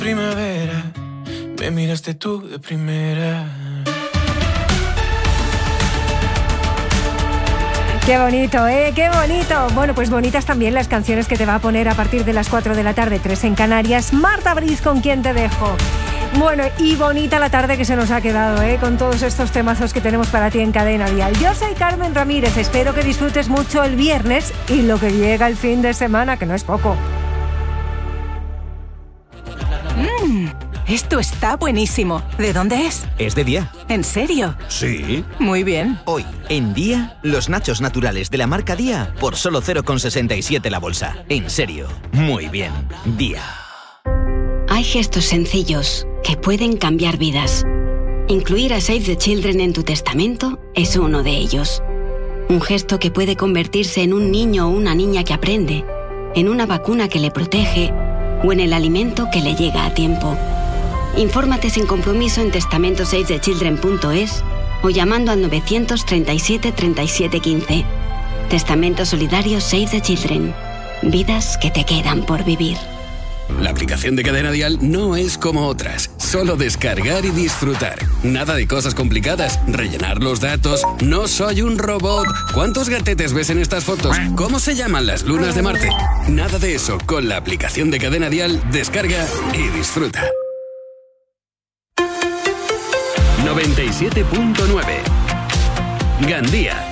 primavera, me miraste tú de primera. Qué bonito, ¿eh? ¡Qué bonito! Bueno, pues bonitas también las canciones que te va a poner a partir de las 4 de la tarde, 3 en Canarias. Marta Briz, ¿con quién te dejo? Bueno, y bonita la tarde que se nos ha quedado, ¿eh? Con todos estos temazos que tenemos para ti en Cadena Dial. Yo soy Carmen Ramírez, espero que disfrutes mucho el viernes y lo que llega el fin de semana, que no es poco. Esto está buenísimo. ¿De dónde es? Es de Día. ¿En serio? Sí. Muy bien. Hoy, en Día, los nachos naturales de la marca Día por solo 0,67 la bolsa. En serio, muy bien. Día. Hay gestos sencillos que pueden cambiar vidas. Incluir a Save the Children en tu testamento es uno de ellos. Un gesto que puede convertirse en un niño o una niña que aprende, en una vacuna que le protege o en el alimento que le llega a tiempo. Infórmate sin compromiso en testamentosavethechildren.es o llamando al 937 37 15. Testamento solidario Save the Children. Vidas que te quedan por vivir. La aplicación de Cadena Dial no es como otras. Solo descargar y disfrutar. Nada de cosas complicadas. Rellenar los datos. No soy un robot. ¿Cuántos gatetes ves en estas fotos? ¿Cómo se llaman las lunas de Marte? Nada de eso. Con la aplicación de Cadena Dial, descarga y disfruta. 97.9 Gandía.